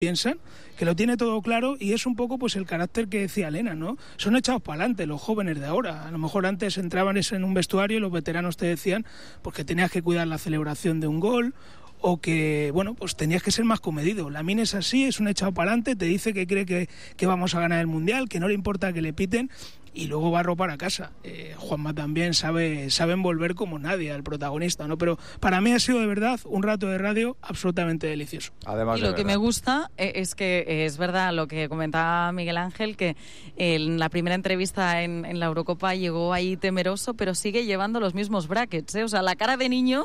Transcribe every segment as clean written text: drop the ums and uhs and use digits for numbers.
piensan, que lo tiene todo claro, y es un poco pues el carácter que decía Elena, ¿no? Son echados para adelante los jóvenes de ahora. A lo mejor antes entraban en un vestuario y los veteranos te decían pues que tenías que cuidar la celebración de un gol, o que, bueno, pues tenías que ser más comedido. Lamine es así, es un echado para adelante, te dice que cree que vamos a ganar el Mundial, que no le importa que le piten, y luego va a robar a casa. Juanma también sabe envolver como nadie al protagonista, ¿no? Pero para mí ha sido de verdad un rato de radio absolutamente delicioso. Además, y lo que me gusta es que es verdad lo que comentaba Miguel Ángel, que en la primera entrevista en la Eurocopa llegó ahí temeroso, pero sigue llevando los mismos brackets, ¿eh? O sea, la cara de niño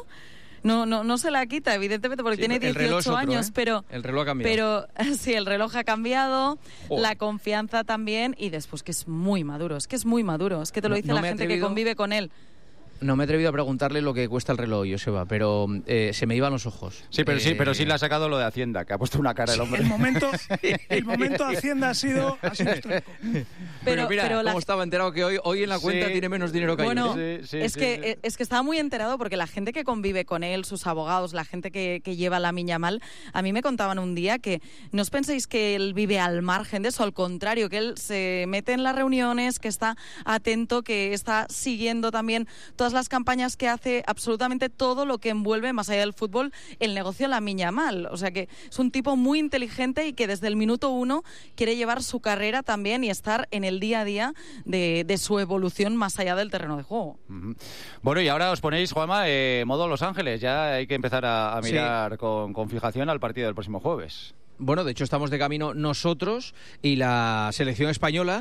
no se la quita, evidentemente, porque tiene 18 años, pero el reloj ha cambiado. Pero sí, el reloj ha cambiado, oh, la confianza también, y después que es muy maduro, es que te lo dice la gente que convive con él. No me he atrevido a preguntarle lo que cuesta el reloj, Joseba, pero se me iban los ojos. Sí, pero sí le ha sacado lo de Hacienda, que ha puesto una cara el hombre. El momento de Hacienda ha sido histórico. Pero mira, cómo estaba enterado que hoy en la cuenta tiene menos dinero que ayer. Bueno, es que estaba muy enterado, porque la gente que convive con él, sus abogados, la gente que lleva la Miña Mal, a mí me contaban un día que no os penséis que él vive al margen de eso, al contrario, que él se mete en las reuniones, que está atento, que está siguiendo también todas las campañas que hace, absolutamente todo lo que envuelve, más allá del fútbol, el negocio La Miña Mal. O sea que es un tipo muy inteligente y que desde el minuto 1 quiere llevar su carrera también y estar en el día a día de su evolución más allá del terreno de juego. Uh-huh. Bueno, y ahora os ponéis, Juanma, modo Los Ángeles. Ya hay que empezar a mirar con fijación al partido del próximo jueves. Bueno, de hecho estamos de camino nosotros y la selección española,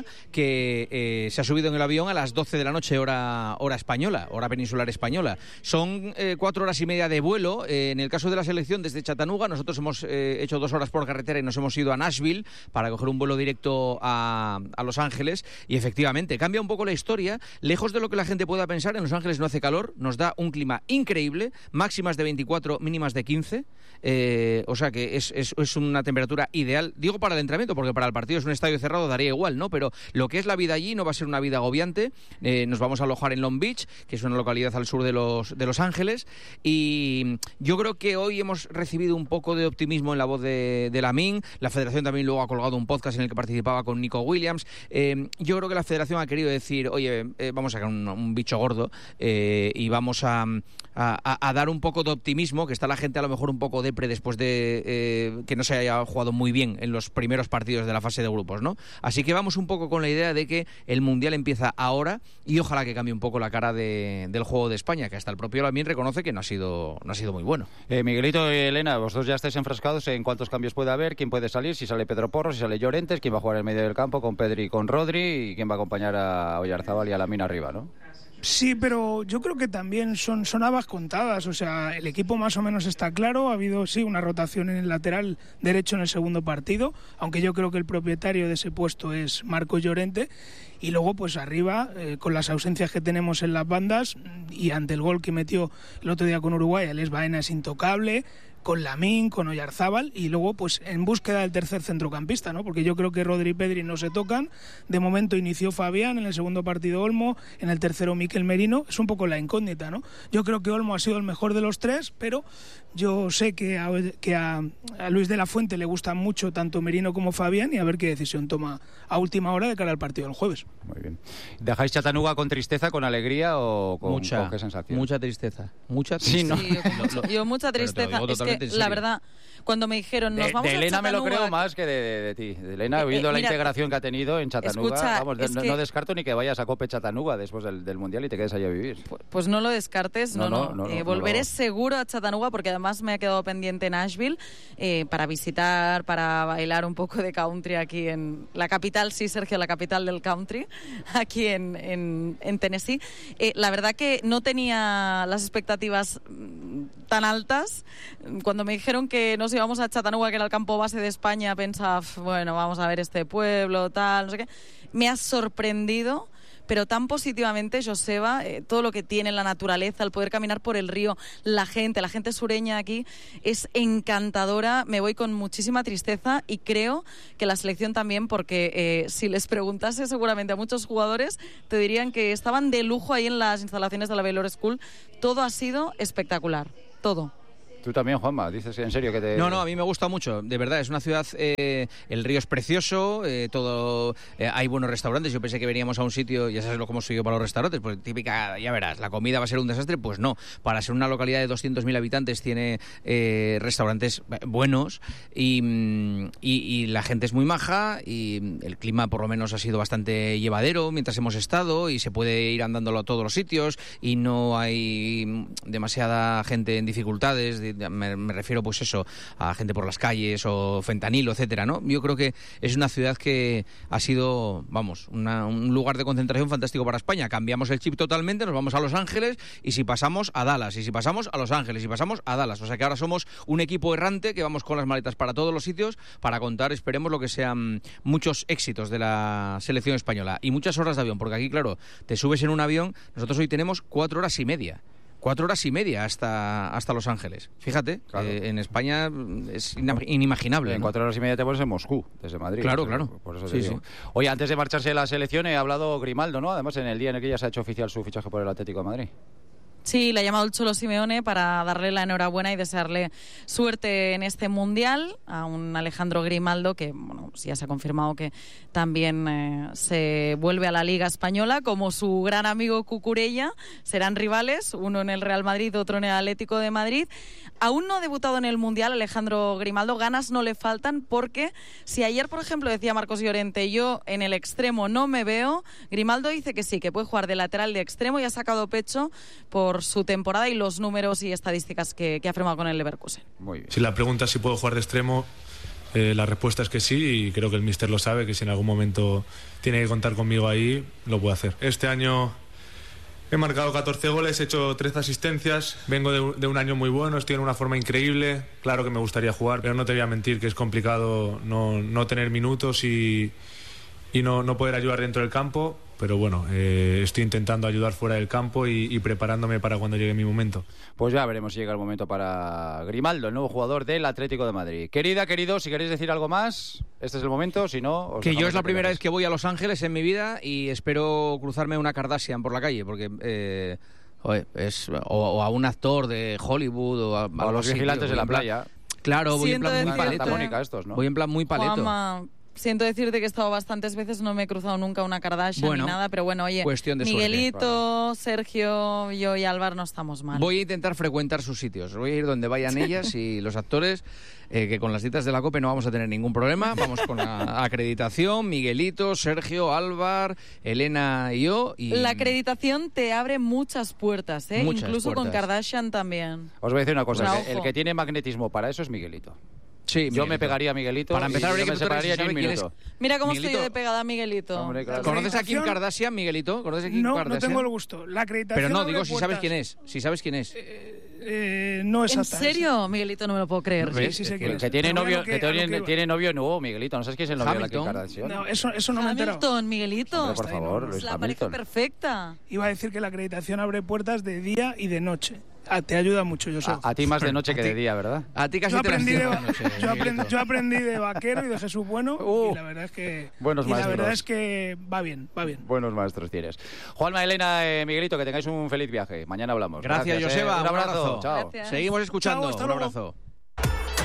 que se ha subido en el avión a las 12 de la noche, hora española, hora peninsular española. Son 4 horas y media de vuelo. En el caso de la selección, desde Chattanooga, nosotros hemos hecho 2 horas por carretera y nos hemos ido a Nashville para coger un vuelo directo a Los Ángeles. Y efectivamente, cambia un poco la historia. Lejos de lo que la gente pueda pensar, en Los Ángeles no hace calor, nos da un clima increíble, máximas de 24, mínimas de 15. O sea que es una temperatura ideal, digo, para el entrenamiento, porque para el partido es un estadio cerrado, daría igual, ¿no? Pero lo que es la vida allí no va a ser una vida agobiante. Nos vamos a alojar en Long Beach, que es una localidad al sur de Los Ángeles, y yo creo que hoy hemos recibido un poco de optimismo en la voz de Lamine. La federación también luego ha colgado un podcast en el que participaba con Nico Williams. Yo creo que la federación ha querido decir, oye, vamos a sacar un bicho gordo y vamos a dar un poco de optimismo, que está la gente a lo mejor un poco depre después de que no se haya jugado muy bien en los primeros partidos de la fase de grupos, ¿no? Así que vamos un poco con la idea de que el Mundial empieza ahora y ojalá que cambie un poco la cara del juego de España, que hasta el propio Lamine reconoce que no ha sido muy bueno. Miguelito y Elena, vosotros ya estáis enfrascados en cuántos cambios puede haber, quién puede salir, si sale Pedro Porro, si sale Llorentes, quién va a jugar en medio del campo con Pedri y con Rodri, y quién va a acompañar a Oyarzabal y a Lamine arriba, ¿no? Sí, pero yo creo que también son habas contadas. O sea, el equipo más o menos está claro. Ha habido, sí, una rotación en el lateral derecho en el segundo partido, aunque yo creo que el propietario de ese puesto es Marco Llorente. Y luego, pues arriba, con las ausencias que tenemos en las bandas, y ante el gol que metió el otro día con Uruguay, Alex Baena es intocable, con Lamine, con Oyarzabal, y luego pues en búsqueda del tercer centrocampista, ¿no? Porque yo creo que Rodri y Pedri no se tocan. De momento inició Fabián, en el segundo partido Olmo, en el tercero Mikel Merino. Es un poco la incógnita, ¿no? Yo creo que Olmo ha sido el mejor de los tres, pero yo sé que a Luis de la Fuente le gustan mucho tanto Merino como Fabián, y a ver qué decisión toma a última hora de cara al partido del jueves. Muy bien. ¿Dejáis Chattanooga con tristeza, con alegría o con qué sensación? Mucha tristeza. Sí, ¿no? Yo mucha tristeza. Es que la verdad, cuando me dijeron nos vamos a Elena Chattanooga, me lo creo más que de ti. De Elena, viendo la integración que ha tenido en Chattanooga, escucha, vamos, no descarto ni que vayas a Cope Chattanooga después del Mundial y te quedes allí a vivir. Pues no lo descartes, no. Volveré seguro a Chattanooga, porque además me ha quedado pendiente Nashville para visitar, para bailar un poco de country aquí en la capital, sí, Sergio, la capital del country, aquí en Tennessee. La verdad que no tenía las expectativas tan altas. Cuando me dijeron que nos íbamos a Chattanooga, que era el campo base de España, pensaba, bueno, vamos a ver este pueblo, tal, no sé qué. Me ha sorprendido, pero tan positivamente, Joseba, todo lo que tiene la naturaleza, el poder caminar por el río, la gente sureña aquí es encantadora. Me voy con muchísima tristeza y creo que la selección también, porque si les preguntase seguramente a muchos jugadores, te dirían que estaban de lujo ahí en las instalaciones de la Baylor School. Todo ha sido espectacular, todo. Tú también, Juanma, dices en serio que te... No, a mí me gusta mucho, de verdad, es una ciudad, el río es precioso, hay buenos restaurantes. Yo pensé que veníamos a un sitio, ya sabes cómo soy yo para los restaurantes, pues típica, ya verás, la comida va a ser un desastre. Pues no, para ser una localidad de 200.000 habitantes tiene restaurantes buenos y la gente es muy maja y el clima por lo menos ha sido bastante llevadero mientras hemos estado y se puede ir andándolo a todos los sitios y no hay demasiada gente en dificultades. Me refiero pues eso, a gente por las calles o fentanilo, etcétera, ¿no? Yo creo que es una ciudad que ha sido, vamos, un lugar de concentración fantástico para España. Cambiamos el chip totalmente, nos vamos a Los Ángeles y si pasamos a Dallas, y si pasamos a Los Ángeles, y pasamos a Dallas. O sea que ahora somos un equipo errante que vamos con las maletas para todos los sitios para contar, esperemos, lo que sean muchos éxitos de la selección española y muchas horas de avión, porque aquí, claro, te subes en un avión, nosotros hoy tenemos 4 horas y media. 4 horas y media hasta Los Ángeles. Fíjate, claro. En España es inimaginable. En 4 horas y media te pones en Moscú, desde Madrid. Claro. Por eso te digo. Oye, antes de marcharse de la selección, he hablado Grimaldo, ¿no? Además, en el día en el que ya se ha hecho oficial su fichaje por el Atlético de Madrid. Sí, le ha llamado el Cholo Simeone para darle la enhorabuena y desearle suerte en este Mundial a un Alejandro Grimaldo que, bueno, sí, ya se ha confirmado que también se vuelve a la Liga Española, como su gran amigo Cucurella. Serán rivales, uno en el Real Madrid, otro en el Atlético de Madrid. Aún no ha debutado en el Mundial Alejandro Grimaldo, ganas no le faltan, porque si ayer, por ejemplo, decía Marcos Llorente, yo en el extremo no me veo, Grimaldo dice que sí, que puede jugar de lateral, de extremo, y ha sacado pecho por su temporada y los números y estadísticas que ha firmado con el Leverkusen. Muy bien. Si la pregunta es si puedo jugar de extremo, la respuesta es que sí, y creo que el míster lo sabe, que si en algún momento tiene que contar conmigo ahí, lo puedo hacer. Este año he marcado 14 goles, he hecho 13 asistencias, vengo de un año muy bueno, estoy en una forma increíble. Claro que me gustaría jugar, pero no te voy a mentir que es complicado no tener minutos y no poder ayudar dentro del campo. Pero bueno, estoy intentando ayudar fuera del campo y preparándome para cuando llegue mi momento. Pues ya veremos si llega el momento para Grimaldo, el nuevo jugador del Atlético de Madrid. Querido, si queréis decir algo más, este es el momento, si no... Que yo es la primera vez que voy a Los Ángeles en mi vida y espero cruzarme una Kardashian por la calle, porque... o a un actor de Hollywood o a los vigilantes de la playa. Claro, voy en plan muy paleto. Estos, ¿no? Voy en plan muy paleto. Juanma, siento decirte que he estado bastantes veces, no me he cruzado nunca una Kardashian ni nada, pero bueno, oye, Miguelito, suerte. Sergio, yo y Álvaro no estamos mal. Voy a intentar frecuentar sus sitios, voy a ir donde vayan ellas y los actores, que con las citas de la COPE no vamos a tener ningún problema, vamos con la acreditación, Miguelito, Sergio, Álvaro, Elena y yo. Y... La acreditación te abre muchas puertas, incluso con Kardashian también. Os voy a decir una cosa, el que tiene magnetismo para eso es Miguelito. Sí, Miguelito. Yo me pegaría a Miguelito. Para empezar, habría que me separaría en un minuto. Mira cómo estoy yo de pegada a Miguelito. Hombre, claro. ¿Conoces a Kim Kardashian, Miguelito? ¿Conoces a Kim Kardashian? No tengo el gusto. La acreditación. Pero no, digo si sabes quién es. Si sabes quién es. No es ¿En serio? Miguelito, no me lo puedo creer. Sí, sé quién es. Que tiene novio, tiene novio nuevo, Miguelito. ¿No sabes quién es el novio de la Kim Kardashian? No, eso no me he enterado. Hamilton, Miguelito. Hombre, por favor, Luis la Hamilton. pareja perfecta. Iba a decir que la acreditación abre puertas de día y de noche. Te ayuda mucho, Josep. A ti más de noche que de día, ¿verdad? A ti casi yo aprendí de Vaquero y de Jesús Bueno y la verdad es que buenos maestros. La verdad es que va bien. Buenos maestros tienes. Juanma, Elena, Miguelito, que tengáis un feliz viaje. Mañana hablamos. Gracias, Joseba. Un abrazo. Chao. Gracias. Seguimos escuchando. Chao, hasta un luego. abrazo.